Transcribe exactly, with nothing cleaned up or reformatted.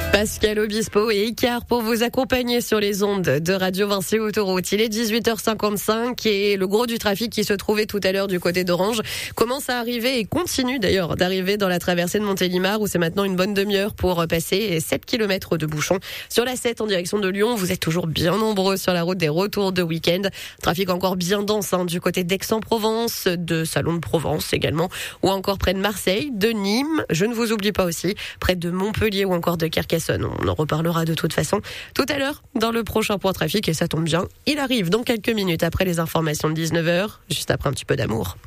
Pascal Obispo et Icar pour vous accompagner sur les ondes de Radio Vinci Autoroute. Il est dix-huit heures cinquante-cinq et le gros du trafic qui se trouvait tout à l'heure du côté d'Orange commence à arriver et continue d'ailleurs d'arriver dans la traversée de Montélimar où c'est maintenant une bonne demi-heure pour passer sept kilomètres de bouchons. Sur la sept en direction de Lyon, vous êtes toujours bien nombreux sur la route des retours de week-end. Trafic encore bien dense hein, du côté d'Aix-en-Provence, de Salon de Provence également, ou encore près de Marseille, de Nîmes. Je ne vous oublie pas aussi près de Montpellier ou encore de Carcassonne. On en reparlera de toute façon tout à l'heure dans le prochain point trafic et ça tombe bien, il arrive dans quelques minutes après les informations de dix-neuf heures, juste après un petit peu d'amour.